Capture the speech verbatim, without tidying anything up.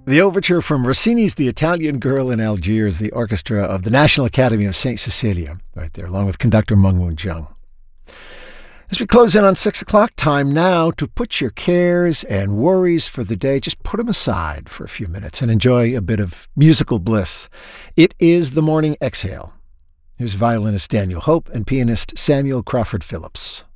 The overture from Rossini's The Italian Girl in Algiers, the orchestra of the National Academy of Saint Cecilia, right there, along with conductor Meng Woon Jung. As we close in on six o'clock, time now to put your cares and worries for the day, just put them aside for a few minutes and enjoy a bit of musical bliss. It is the Morning Exhale. Here's violinist Daniel Hope and pianist Samuel Crawford Phillips.